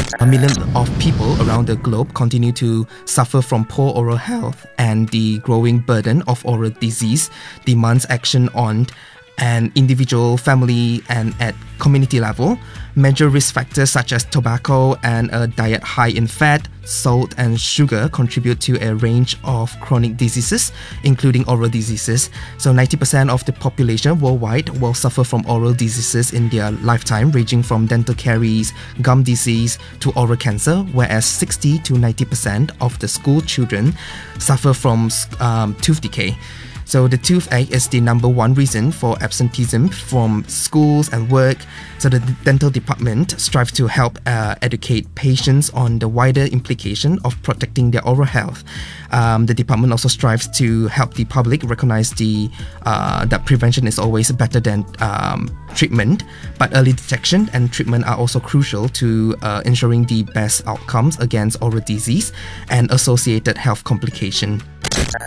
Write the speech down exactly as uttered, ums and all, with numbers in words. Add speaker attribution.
Speaker 1: A million of people around the globe continue to suffer from poor oral health, and the growing burden of oral disease demands action on an individual, family, and at community level. Major risk factors such as tobacco and a diet high in fat, salt, and sugar contribute to a range of chronic diseases, including oral diseases. So ninety percent of the population worldwide will suffer from oral diseases in their lifetime, ranging from dental caries, gum disease, to oral cancer, whereas sixty to ninety percent of the school children suffer from um, tooth decay. So the toothache is the number one reason for absenteeism from schools and work. So the dental department strives to help uh, educate patients on the wider implication of protecting their oral health. Um, the department also strives to help the public recognize the uh, that prevention is always better than um, treatment, but early detection and treatment are also crucial to uh, ensuring the best outcomes against oral disease and associated health complications.